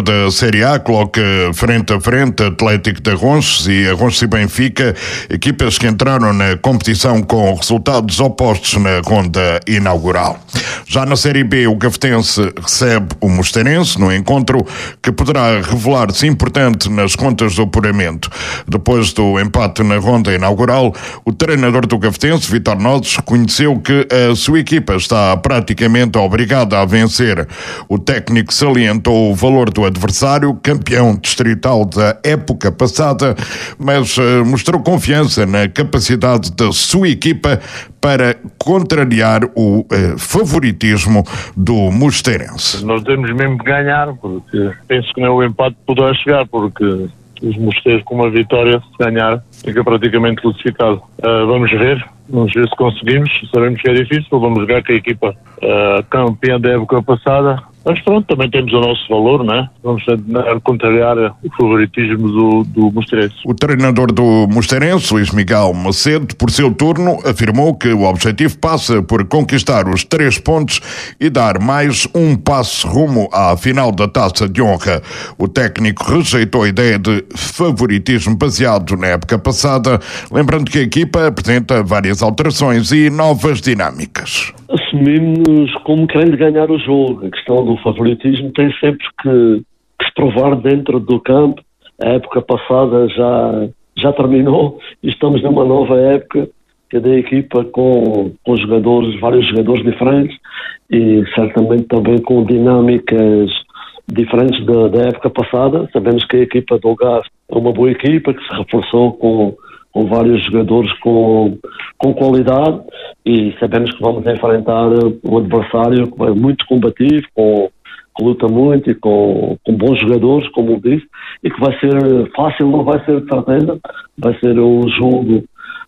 treinador da Série A coloca frente a frente Atlético de Arronches e Arronches e Benfica, equipas que entraram na competição com resultados opostos na ronda inaugural. Já na Série B, o Cafetense recebe o Mosteirense no encontro que poderá revelar-se importante nas contas do apuramento. Depois do empate na ronda inaugural, o treinador do Cafetense, Vítor Nozes, reconheceu que a sua equipa está praticamente obrigada a vencer. O técnico salientou o valor do adversário, campeão distrital da época passada, mas mostrou confiança na capacidade da sua equipa para contrariar o favoritismo do Mosteirense. Nós temos mesmo que ganhar, porque penso que nem o empate poderá chegar, porque os Mosteiros com uma vitória, se ganhar, fica praticamente classificado. Vamos ver se conseguimos. Sabemos que é difícil, vamos jogar com a equipa campeã da época passada. Mas pronto, também temos o nosso valor, não é? Vamos tentar contrariar o favoritismo do Mosteirense. O treinador do Mosteirense, Luís Miguel Macedo, por seu turno, afirmou que o objetivo passa por conquistar os 3 pontos e dar mais um passo rumo à final da Taça de Honra. O técnico rejeitou a ideia de favoritismo baseado na época passada, lembrando que a equipa apresenta várias alterações e novas dinâmicas. Assumimos como querendo ganhar o jogo. A questão do favoritismo tem sempre que se provar dentro do campo. A época passada já terminou e estamos numa nova época, cada equipa com jogadores, vários jogadores diferentes e certamente também com dinâmicas diferentes da época passada. Sabemos que a equipa do Algarve é uma boa equipa que se reforçou com vários jogadores com qualidade e sabemos que vamos enfrentar um adversário que é muito combativo, que luta muito e com bons jogadores, como eu disse, e que vai ser fácil, não vai ser de certeza, vai ser um jogo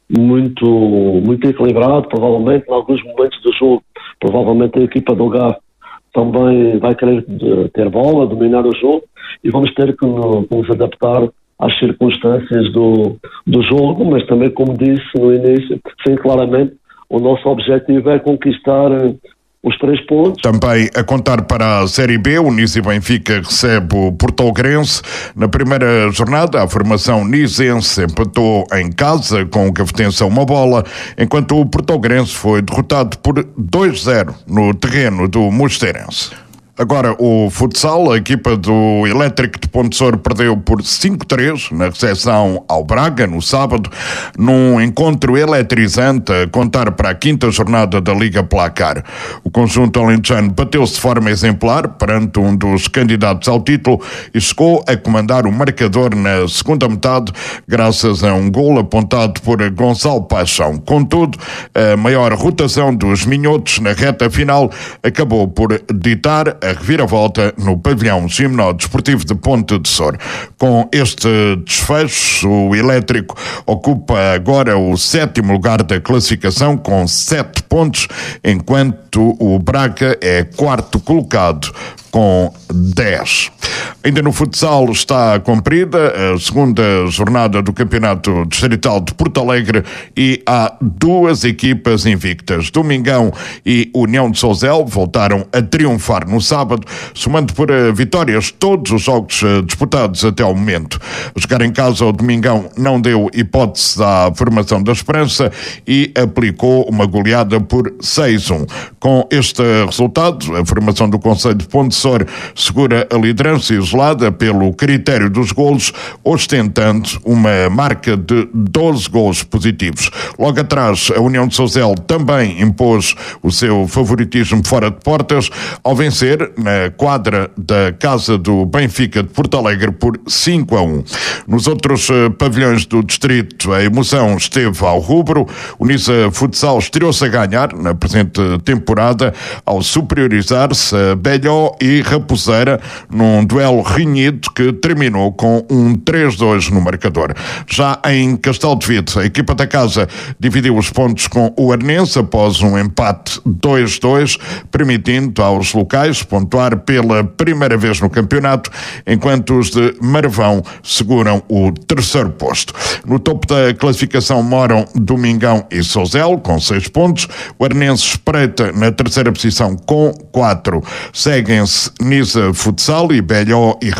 muito equilibrado, provavelmente em alguns momentos do jogo, provavelmente a equipa do Algarve também vai querer ter bola, dominar o jogo e vamos ter que nos adaptar às circunstâncias do jogo, mas também, como disse no início, sim, claramente, o nosso objetivo é conquistar os 3 pontos. Também a contar para a Série B, o Nice e Benfica recebe o Portalegrense. Na primeira jornada, a formação nicense empatou em casa com o Cafetense a 1-1, enquanto o Portalegrense foi derrotado por 2-0 no terreno do Mosteirense. Agora o futsal, a equipa do Elétrico de Ponte Sor perdeu por 5-3 na recepção ao Braga no sábado, num encontro eletrizante a contar para a 5ª jornada da Liga Placar. O conjunto alentejano bateu-se de forma exemplar perante um dos candidatos ao título e chegou a comandar o marcador na segunda metade graças a um golo apontado por Gonçalo Paixão. Contudo, a maior rotação dos minhotos na reta final acabou por ditar a reviravolta no pavilhão Gimnó-Desportivo de Ponte de Sor. Com este desfecho, o Elétrico ocupa agora o 7º lugar da classificação com 7 pontos, enquanto o Braga é 4º colocado com 10. Ainda no futsal está cumprida a 2ª jornada do Campeonato Distrital de Porto Alegre e há 2 equipas invictas. Domingão e União de Sousel voltaram a triunfar no sábado, somando por vitórias todos os jogos disputados até ao momento. Jogar em casa, o Domingão não deu hipótese à formação da Esperança e aplicou uma goleada por 6-1. Com este resultado, a formação do Concelho de Ponte de Sor segura a liderança isolada pelo critério dos golos, ostentando uma marca de 12 golos positivos. Logo atrás, a União de Sousel também impôs o seu favoritismo fora de portas ao vencer na quadra da casa do Benfica de Porto Alegre por 5-1. Nos outros pavilhões do distrito, a emoção esteve ao rubro. O Nisa Futsal estreou-se a ganhar na presente temporada ao superiorizar-se a Belhó e Raposeira num duelo renhido que terminou com um 3-2 no marcador. Já em Castelo de Vide, a equipa da casa dividiu os pontos com o Arnense após um empate 2-2, permitindo aos locais pontuar pela primeira vez no campeonato, enquanto os de Marvão seguram o 3º posto. No topo da classificação moram Domingão e Sousel, com 6 pontos. O Arnense espreita na 3ª posição com 4. Seguem-se Nisa Futsal e Belhó e